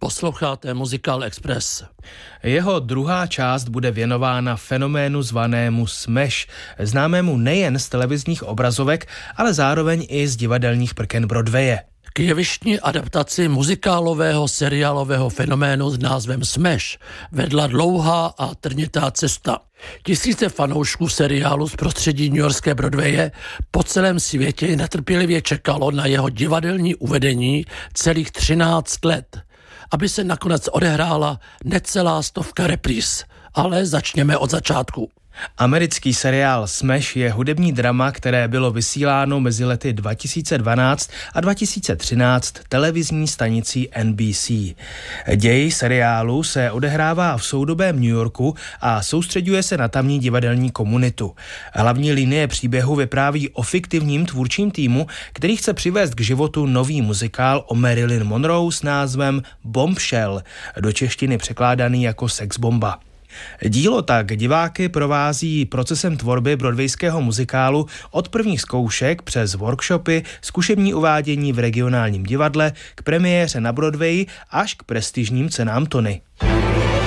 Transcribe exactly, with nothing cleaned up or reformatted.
Posloucháte Musical Express. Jeho druhá část bude věnována fenoménu zvanému Smash, známému nejen z televizních obrazovek, ale zároveň i z divadelních prken Broadwaye. K jevištní adaptaci muzikálového seriálového fenoménu s názvem Smash vedla dlouhá a trnitá cesta. Tisíce fanoušků seriálu z prostředí newyorské Broadwaye po celém světě netrpělivě čekalo na jeho divadelní uvedení celých třináct let, aby se nakonec odehrála necelá stovka repríz. Ale začněme od začátku. Americký seriál Smash je hudební drama, které bylo vysíláno mezi lety dva tisíce dvanáct a dva tisíce třináct televizní stanicí N B C. Děj seriálu se odehrává v soudobém New Yorku a soustřeďuje se na tamní divadelní komunitu. Hlavní linie příběhu vypráví o fiktivním tvůrčím týmu, který chce přivést k životu nový muzikál o Marilyn Monroe s názvem Bombshell, do češtiny překládaný jako Sexbomba. Dílo tak diváky provází procesem tvorby broadwayského muzikálu od prvních zkoušek přes workshopy, zkušební uvádění v regionálním divadle, k premiéře na Broadway až k prestižním cenám Tony.